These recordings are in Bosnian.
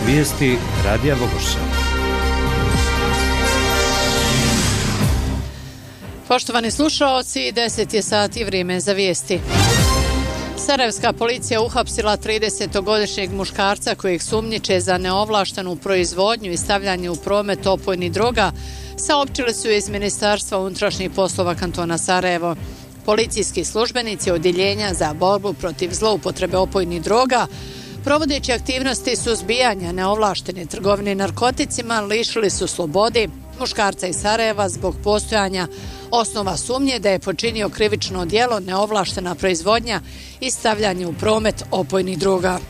Vijesti Radija Vogošća. Poštovani slušaoci, 10 je sati, vrijeme za vijesti. Sarajevska policija uhapsila 30-godišnjeg muškarca kojeg sumnjiče za neovlaštenu proizvodnju i stavljanje u promet opojnih droga, saopćili su iz Ministarstva unutrašnjih poslova kantona Sarajevo. Policijski službenici odjeljenja za borbu protiv zloupotrebe opojnih droga, provodeći aktivnosti suzbijanja neovlaštene trgovine narkoticima, lišili su slobode muškarca iz Sarajeva zbog postojanja osnova sumnje da je počinio krivično djelo neovlaštena proizvodnja i stavljanje u promet opojnih droga.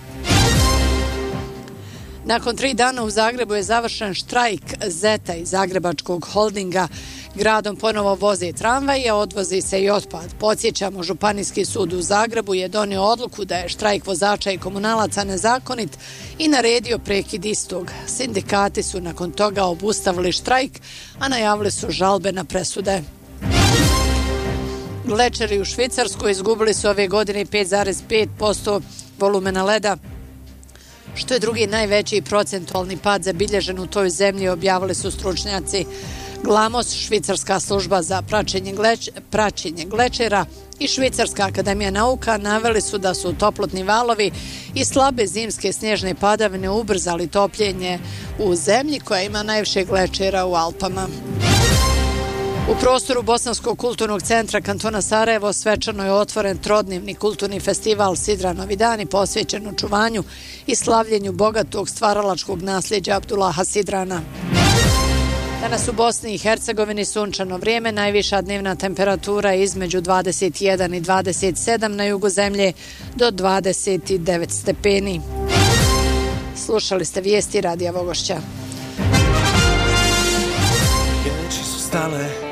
Nakon 3 dana u Zagrebu je završen štrajk Zeta iz Zagrebačkog holdinga. Gradom ponovo voze tramvaje, odvozi se i otpad. Podsjećamo, Županijski sud u Zagrebu je donio odluku da je štrajk vozača i komunalaca nezakonit i naredio prekid istog. Sindikati su nakon toga obustavili štrajk, a najavili su žalbe na presude. Glečeri u Švicarskoj izgubili su ove godine 5,5% volumena leda, što je drugi najveći procentualni pad zabilježen u toj zemlji, objavili su stručnjaci. Glamos, švicarska služba za praćenje glečera i Švicarska akademija nauka naveli su da su toplotni valovi i slabe zimske snježne padavine ubrzali topljenje u zemlji koja ima najviše glečera u Alpama. U prostoru Bosanskog kulturnog centra kantona Sarajevo svečano je otvoren trodnevni kulturni festival Sidranovi dani posvećen očuvanju i slavljenju bogatog stvaralačkog nasljeđa Abdullaha Sidrana. Danas u Bosni i Hercegovini sunčano vrijeme, najviša dnevna temperatura između 21 i 27, na jugu zemlje do 29 stepeni. Slušali ste vijesti Radija Vogošća. Riječi su stale